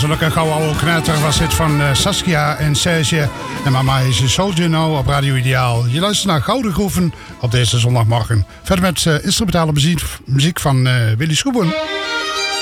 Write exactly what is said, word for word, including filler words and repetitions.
zulke gouden oude knetter was dit van uh, Saskia en Serge. En Mama is een Soldier Now op Radio Ideaal. Je luistert naar Gouden Groeven op deze zondagmorgen. Verder met uh, instrumentale muziek, muziek van uh, Willy Schoeben.